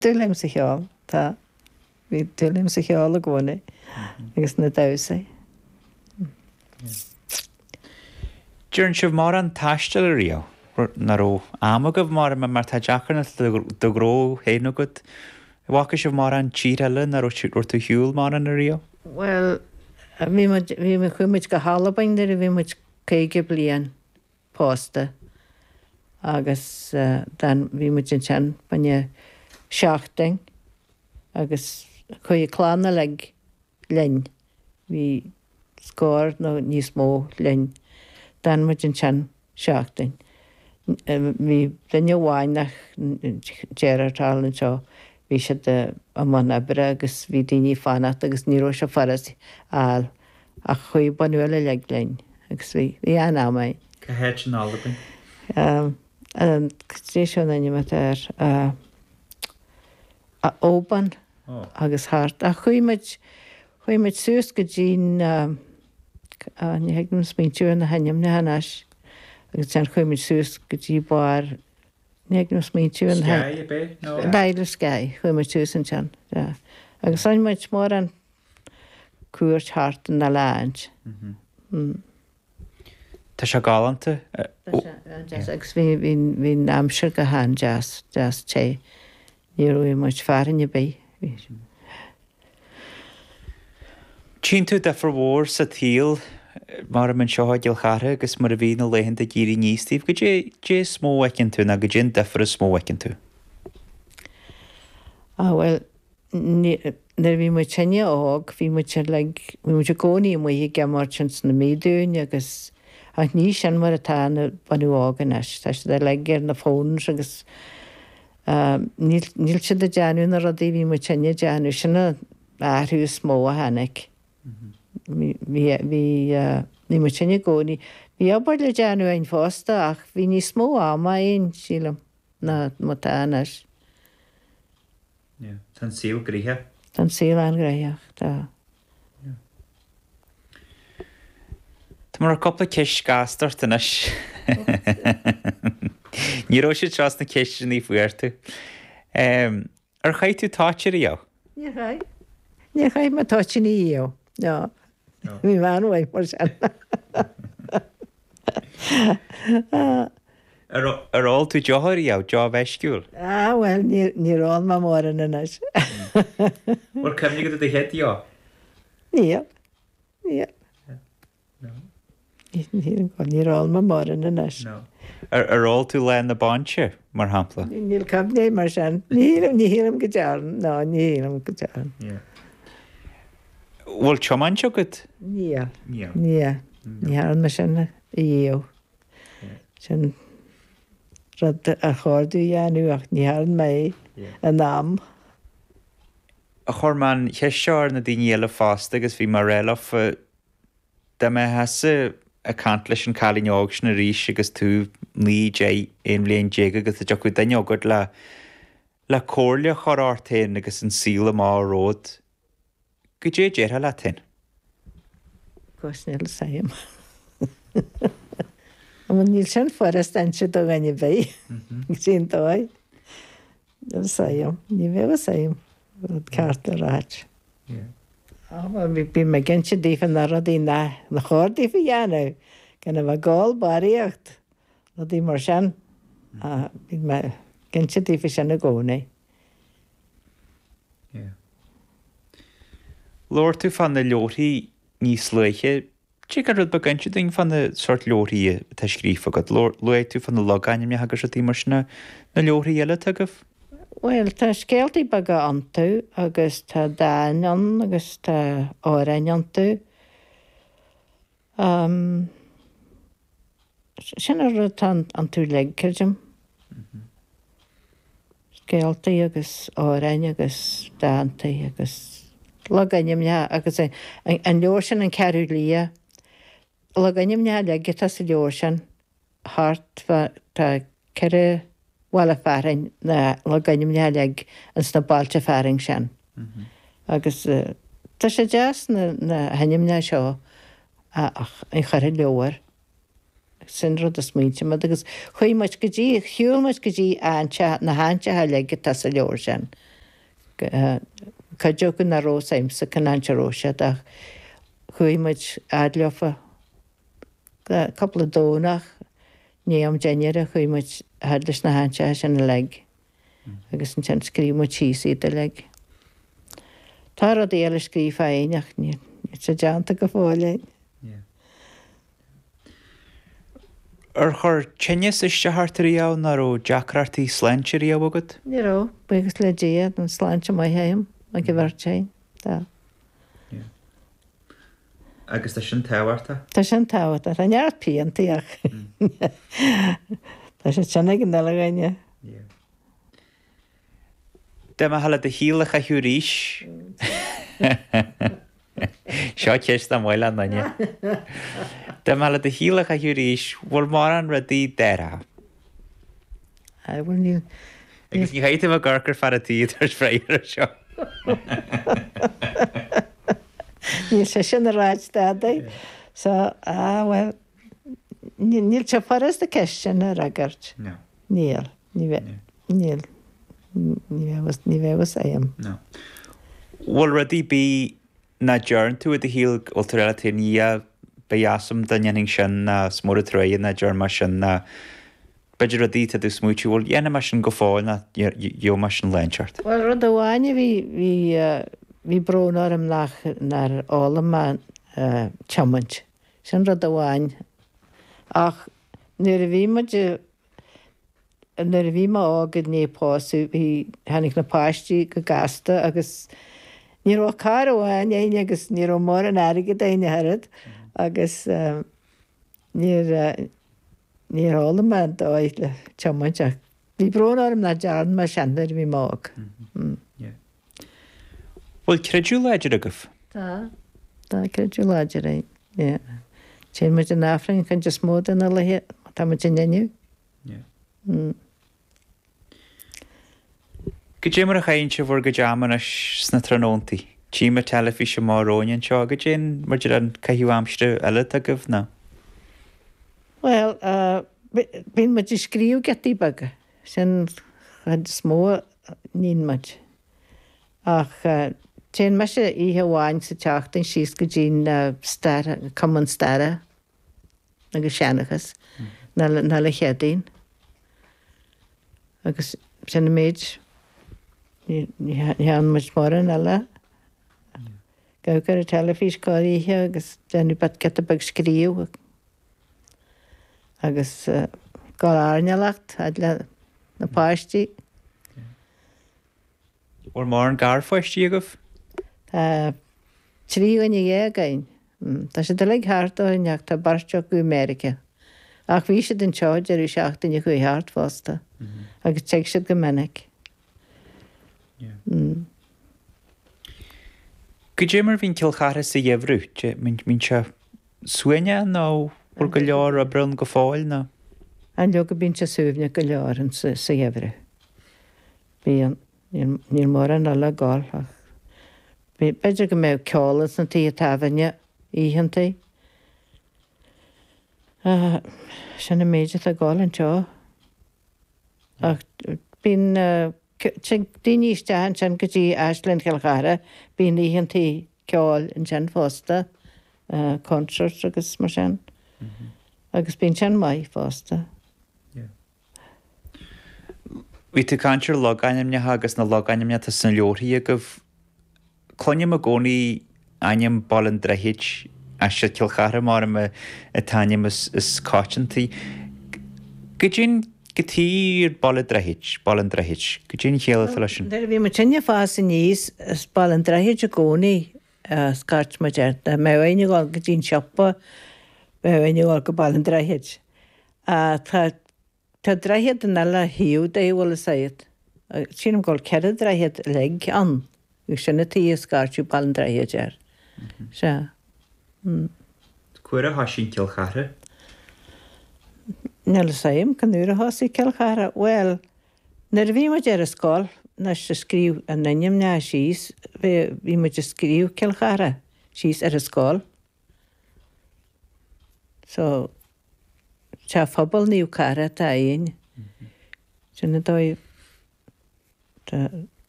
Dúlim sa cheáil tá bhí dúlim sa cheáil a gcóna agus na dasaí. Dúrann sibh mar an taistil a riamh naró amagah mar tá deachar do gró héanú go bhacha sibh mar an tír eile nar tú hiúil mar an a riamh? Well, bhí me chuimiid go hálabain ar a bhí muid céige blian pásta agus bhí muid an tean banne seachtain agus chuir chlána le lein hí scóir nó níos mó lein dan muid an tean seachtain. Bhí lenne bháin nach déartálan seo bhí sé a man ebre agus bhí daoine fannacht agus níró se faras áil a chuí banúile le lein agus bhí an ámaid. Go héit an álabain? Té seo naine ar a óban agus háart. A chuimiid suas go dín ní heagm smíú na haim na hanas agus tean chuimiid suas go dtí bar ní heagm smíú an beidir Sky chuimiid suas an tean. Agus aimiid mór an cuairt háart na láint. Tá se galanta? Agus bhín amsir go há jazz té. Ní roií muid fearinne bé. Tín tú de bhór sa tíl mar an seoáil chartha agus mar a bhína lehananta géirí níostíh go dé smó ecinn tú na go dé defar a smó ecinn tú? Well, nar bhí mu tenne ág bhí mu gcónaí mu i gemmartins na méadún agus ní sin mar atána banú ágan eis. Tá sé le gur na fón agus níl si a deanú na rodí bhí mu tenne deanú sinna áthú smó a hanig. Ní mu tenne gcónaí. Bhí abair le deanú ein fásta ach bhí ní smó áma aon sílam na matánas. Tá síl gríthe? Tá síl an gréiach tá. Tá mar a coppla ceis gasstart inis. Níró sé tras na ceiste ní fuirtu. Ar chaid tú táitir í? Ní chaid má táitin í ío. Bhí bhhain mar sin. Arál tú deothir í deo bheisciúil? Well, ní rán má mór an inis. Bhar cemnig go d head í? Níl. Ní rán má mór an inis. Arál tú le na báintse mar hampla? Níl cabné mar sin. Ní hílam go dearan. No, ní hílam go dearan. Bhfuil teomáin seo go? Níl. Ní haran mar sin ío. Sin rud a cháirú dhéanú ach ní haran mé a nám. A churman cheisiir na daoine eile fásta agus bhí mar réileh de me heasa a cant leis an chalín águs na ríis agus tú ní éon bblion déag agus a deach chu daine agad le cóirle choráirtain agus an síla má ród. Go dé déthe le tain? Cosnéil saim. Níl sin forrast anse do gine bé sin dóid. Saim, ní bheh saim ceart a ráit. Bhí me gin sé ddífan na rodí na chóirdí fa dhéanú gana bh gáil baríocht na dí mar sin bhí me gin sé ddífa sin na gcónaí. Lóir tú fan na leorthaí níos leiche, tí go rud bagantse ding fan na sort leorthaí tá scrífa go luid tú fan na logáine me hagur dí mar sinna na leorthaí eile tugah? Well, tá scéaltaí baga antú agus tá dáinean agus tá árain antú. Sin rud antú legcirdim. Scéaltaí agus árain agus dáantaí agus loganim ne agus an leor sin an ceú lia. Loganim ne leige tá sa leor sin háart tá ceire bhla fearing na loganim ne leig an sna bailte fearing sin. Agus tá sé deas na hanim ne seo ach an choir leor. Sin rud a smíte agus chuí muid go dtí, chiúil muid go dtí ainte na háinte leige tá sa leor sin. Caideo go na rós aimsa cananse róise ach chuimiid adleofa coppla dónach ní am déinear a chuimiid hadlis na hanse sin na leg agus an tean scríú tíí de leg. Tá a éile scríb féineach ní sé deanta go fáilein. Ar chur tenne iste hartarí á nar ó Jackratí sláintirí agad? Níró bugus le díad an sláinte mai héim a go bhhartéin dá. Agus tá sin táhairta? Tá sin táhat a neart píantaíach. Tá sé tena an dalagaine. De me hala de hílach a hiú ríis. Seo ceist am mhaile nanne. De me hala de hílach a hiú ríis bhfuil mar an radí deire. Bhfuil níl Agus ní héite a garcar far a tíad ar fréir seo. Níl sé sin a ráid dáda bhfuil níl te faras de ceistin a ragart. Níl níl ní bhegus éim. Bhfuil radí bí na dearn tú a híl ultarala ní beasam daning sin na smóra tréin na dearma sin na beidir a dí a dú smúitiú bhfuil dhéana mar sin go fáil na jo mar sin leintseart. Well rud amháine hí brónarm nar álam teamant. Sin rud amháin ach nuair a bhí ágad népáú hí hanig na páistí go gasta agus ní ó cá amháin éine agus ní ó mór an aige daine herad agus ní ála me dáid le teamantteach. Bhí brónarm na dearn mar seanar bhí mág. Bhfuil creidú leidir agah? Tá creidú leidir é. Sé mu an áfrain chun just móda na lethe tá mu neniu. Go dé mar a chaintse bhór go deaman sna tróntaí. Tíime telefíe máróin seo go dé mar an caiú amste eile agah ná? Well, bhín mu scríú getí baga sin chud smó níon muid. Ach té me sé ihe bháin sa teachtain síos go dín cuman stara agus seanachas na le cheadaín. Agus sin méid ní an muid mór an eile. Gagur a telefís cáíthe agus denú bad get a bag scríú agus gá ánealacht le na páistí. Or mar an garfoistí agah? Tríhaine dhé gain. Tá sé de le háartáineach tá barteach go America. Ach bhí sé den teid ar seachtainine chu háart fásta agus te sé go minic. Go dé mar bhín cilchara sa dhéhrú, mín se suine ná bhfuil go leor a brun go fáil ná? An le go bín se suúbne go leoran sa dhéhrú. Níl mór an eile gáil. Beidir go méh ceolalas na tí a tahaine íhantaí. Sinna méidir a gáil an teo. Ach bín daoistean sin go dtí eislen cilchara bín íhantaí ceáil in sin fásta concert agus mar sin. Agus bín sin mai fásta. Bhí tú cantir logaimne agus na logaimne tá san leorthaí a goh cloine a gcónaí aim ball an drehiid a se cilchara mar a taim is cáitintaí. Go dtín gotíí ball an drehiid, go dtín chéala lei sin. Bhí mar tinne fása níos ball an drehiid a gcónaí scart mar deirta, méhaine gáil go dtín seoppa méhaine gáil go ball an drehiid. Tá drehiad an eile hiú é bhfuil saad. Sínam gáil cead drehiad le an. Gus sinna tí scartú ball an drehiad ar. Se. Cuair a hasín cilchara? Nela saim can nuair a hasí cilchara. Well, nar bhí mar ar a scáil na se scríú a naim ná síos, bhí mar de scríú cilchara síos ar a scáil. So, se phobal níú cara tá aon. Sinna dóibh